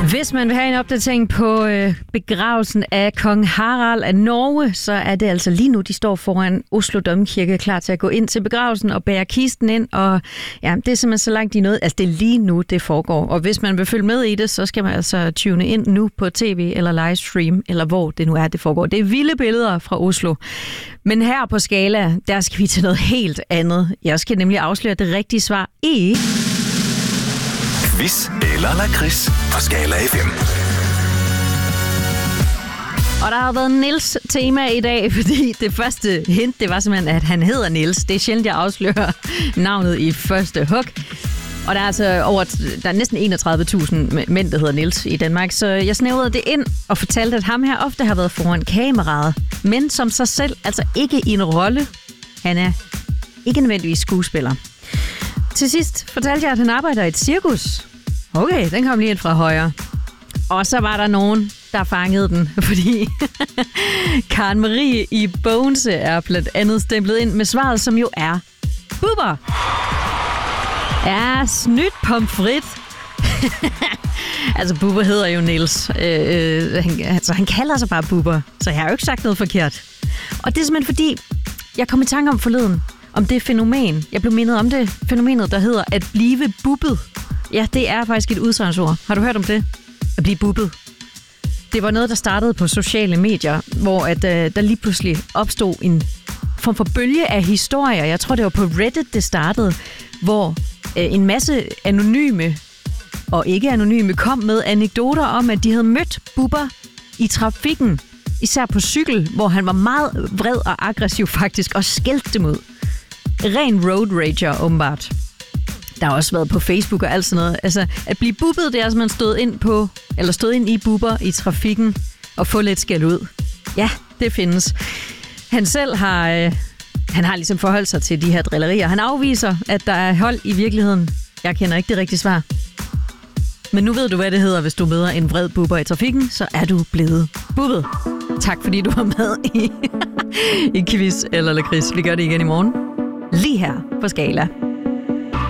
Hvis man vil have en opdatering på begravelsen af kong Harald af Norge, så er det altså lige nu, de står foran Oslo Domkirke klar til at gå ind til begravelsen og bære kisten ind. Og ja, det er simpelthen så langt de nåede. Altså det er lige nu, det foregår. Og hvis man vil følge med i det, så skal man altså tune ind nu på tv eller livestream, eller hvor det nu er, det foregår. Det er vilde billeder fra Oslo. Men her på Skala, der skal vi til noget helt andet. Jeg skal nemlig afsløre det rigtige svar i... Quiz eller lakrids på Skala FM. Og der har været Niels tema i dag, fordi det første hint, det var simpelthen, at han hedder Niels. Det er sjældent, jeg afslører navnet i første hug. Og der er altså der er næsten 31.000 mænd, der hedder Niels i Danmark. Så jeg snævrede det ind og fortalte, at ham her ofte har været foran kameraet. Men som sig selv, altså ikke i en rolle. Han er ikke nødvendigvis skuespiller. Til sidst fortalte jeg, at han arbejder i et cirkus. Okay, den kom lige ind fra højre. Og så var der nogen, der fangede den, fordi Karen Marie i Bogense er blandt andet stemplet ind med svaret, som jo er Bubber. Ja, snydt pomfrit. Altså, Bubber hedder jo Niels. Han kalder sig bare Bubber, så jeg har jo ikke sagt noget forkert. Og det er simpelthen fordi, jeg kom i tanke om forleden, om det fænomen. Jeg blev mindet om det fænomenet, der hedder at blive bubbet. Ja, det er faktisk et udsagnsord. Har du hørt om det? At blive bubbet. Det var noget, der startede på sociale medier, hvor der lige pludselig opstod en form for bølge af historier. Jeg tror, det var på Reddit, det startede, hvor en masse anonyme og ikke anonyme kom med anekdoter om, at de havde mødt Bubber i trafikken. Især på cykel, hvor han var meget vred og aggressiv faktisk, og skældte dem ud. Ren road rager, åbenbart. Der har også været på Facebook og alt sådan noget. Altså, at blive bubbet, det er altså, man stod ind i Bubber i trafikken og få lidt skæld ud. Ja, det findes. Han selv har ligesom forholdt sig til de her drillerier. Han afviser, at der er hold i virkeligheden. Jeg kender ikke det rigtige svar. Men nu ved du, hvad det hedder, hvis du møder en vred Bubber i trafikken, så er du blevet bubbet. Tak fordi du var med i quiz eller lakrids. Vi gør det igen i morgen. Lige her på Skala.